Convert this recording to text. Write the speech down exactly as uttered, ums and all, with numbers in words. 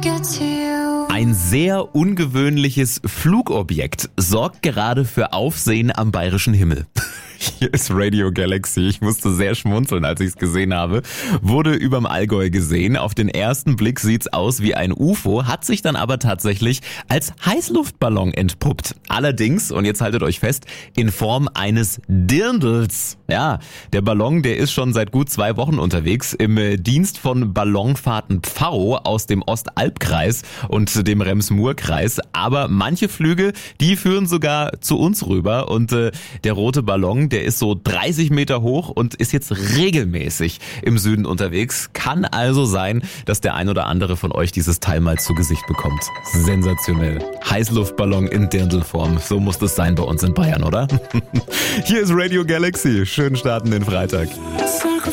Ein sehr ungewöhnliches Flugobjekt sorgt gerade für Aufsehen am bayerischen Himmel. Hier ist Radio Galaxy. Ich musste sehr schmunzeln, als ich es gesehen habe. Wurde überm Allgäu gesehen. Auf den ersten Blick sieht's aus wie ein U F O, hat sich dann aber tatsächlich als Heißluftballon entpuppt. Allerdings, und jetzt haltet euch fest, in Form eines Dirndls. Ja, der Ballon, der ist schon seit gut zwei Wochen unterwegs im Dienst von Ballonfahrten Pfarrow aus dem Ostalbkreis und dem Rems-Murr-Kreis. Aber manche Flüge, die führen sogar zu uns rüber. Und äh, der rote Ballon, der ist so dreißig Meter hoch und ist jetzt regelmäßig im Süden unterwegs. Kann also sein, dass der ein oder andere von euch dieses Teil mal zu Gesicht bekommt. Sensationell. Heißluftballon in Dirndlform. So muss das sein bei uns in Bayern, oder? Hier ist Radio Galaxy. Schönen Start in den Freitag.